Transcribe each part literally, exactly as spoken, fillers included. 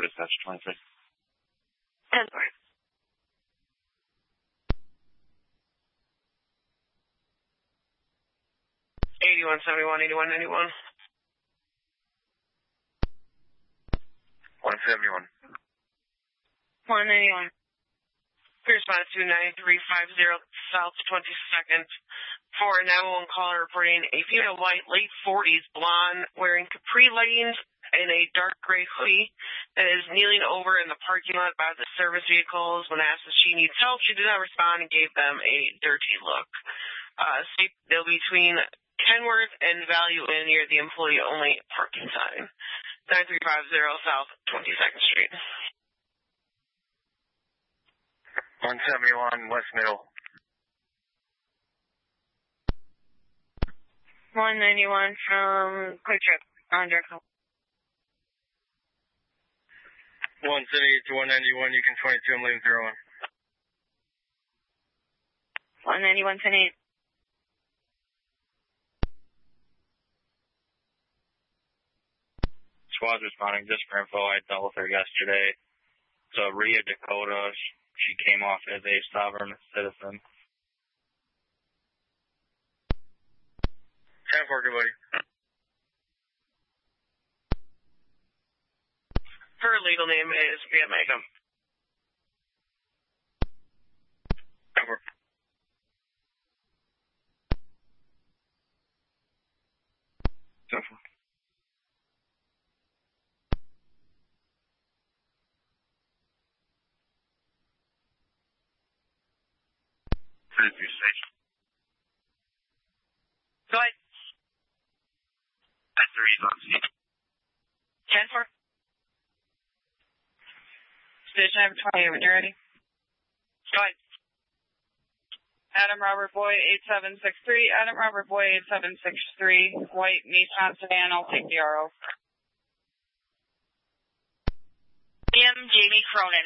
dispatch twenty-six. ten four. eighty-one seventy-one, eighty-one ninety-one. one seventy-one. one ninety-one. Respond to nine three five zero South twenty-second. For a nine one one caller reporting a female white, late forties, blonde, wearing capri leggings and a dark gray hoodie that is kneeling over in the parking lot by the service vehicles. When asked if she needs help, she did not respond and gave them a dirty look. Uh, state they'll be between Kenworth and Value Inn near the employee-only parking sign. nine three five zero South twenty-second Street. one seventy-one West Middle. one ninety-one from Quick Trip on direct call. one seventy-eight to one ninety-one, you can twenty-two, I'm leaving zero one. one ninety-one, ten eight. Squad's responding just for info. I dealt with her yesterday. So Rhea Dakota, she came off as a sovereign citizen. ten four, good buddy. Her legal name is Rhea Mangum. ten four. ten four. Go ahead. That's the reason I'm seeing. ten four. Station I have twenty when you're ready. Go ahead. Adam Robert Boy, eight seven six three. Adam Robert Boy, eight seven six three. White Nissan sedan, I'll take the R O. William Jamie Cronin.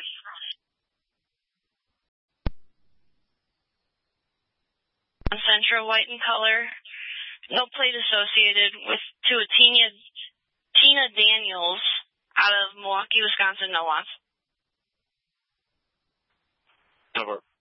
Central white in color. No plate associated with to a Tina, Tina Daniels out of Milwaukee, Wisconsin, no wants. Over.